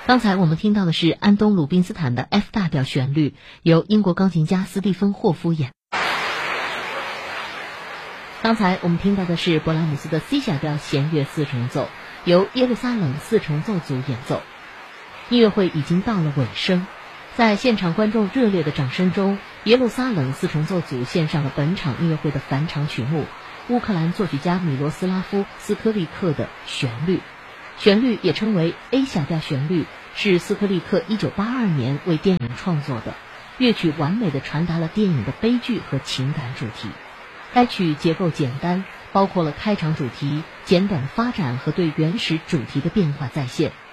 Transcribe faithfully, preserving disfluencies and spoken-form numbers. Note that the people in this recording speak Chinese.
刚才我们听到的是安东·鲁宾斯坦的 F 大调旋律，由英国钢琴家斯蒂芬·霍夫演。刚才我们听到的是勃拉姆斯的 C 小调弦乐四重奏，由耶路撒冷四重奏组演奏。音乐会已经到了尾声，在现场观众热烈的掌声中，耶路撒冷四重奏组献上了本场音乐会的返场曲目——乌克兰作曲家米罗斯拉夫·斯科利克的旋律。旋律也称为 A 小调旋律，是斯科利克一九八二年为电影创作的。乐曲完美地传达了电影的悲剧和情感主题。该曲结构简单，包括了开场主题、简短发展和对原始主题的变化再现。